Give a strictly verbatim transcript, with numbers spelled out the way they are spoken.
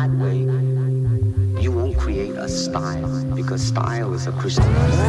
that way, you won't create a style, because style is a crystallized